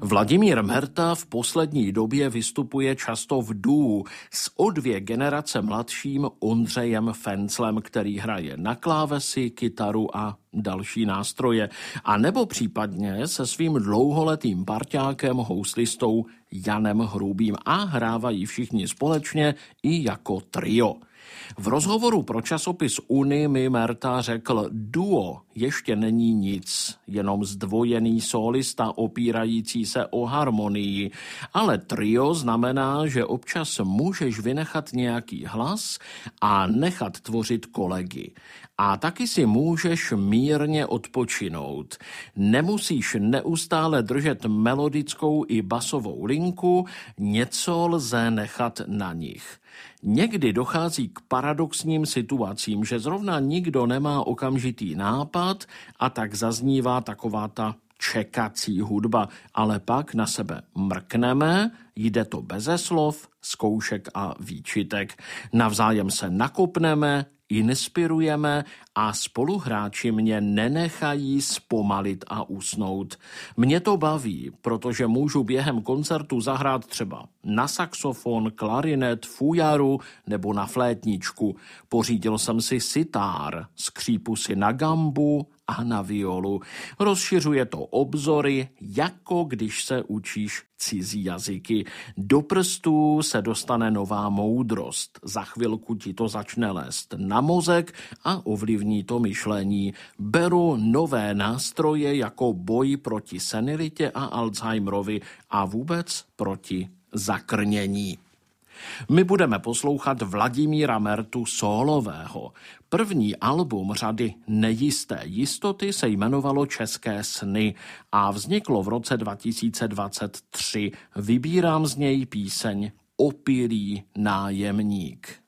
Vladimír Merta v poslední době vystupuje často v duu s o 2 generace mladším Ondřejem Fenclem, který hraje na klávesy, kytaru a další nástroje, a nebo případně se svým dlouholetým parťákem, houslistou Janem Hrubým, a hrávají všichni společně i jako trio. V rozhovoru pro časopis Uni mi Merta řekl: duo ještě není nic, jenom zdvojený solista opírající se o harmonii, ale trio znamená, že občas můžeš vynechat nějaký hlas a nechat tvořit kolegy. A taky si můžeš mírně odpočinout. Nemusíš neustále držet melodickou i basovou linku, něco lze nechat na nich. Někdy dochází k paradoxním situacím, že zrovna nikdo nemá okamžitý nápad a tak zaznívá taková ta čekací hudba, ale pak na sebe mrkneme, jde to beze slov, zkoušek a výčitek. Navzájem se nakopneme, inspirujeme a spoluhráči mě nenechají zpomalit a usnout. Mě to baví, protože můžu během koncertu zahrát třeba na saxofon, klarinet, fujaru nebo na flétničku. Pořídil jsem si sitár, skřípu si na gambu a na violu. Rozšiřuje to obzory, jako když se učíš cizí jazyky. Do prstů se dostane nová moudrost. Za chvilku ti to začne lézt na mozek a ovlivní to myšlení. Beru nové nástroje jako boj proti senilitě a Alzheimerovi a vůbec proti zakrnění. My budeme poslouchat Vladimíra Mertu sólového. První album řady Nejisté jistoty se jmenovalo České sny a vzniklo v roce 2023. Vybírám z něj píseň Opilý nájemník.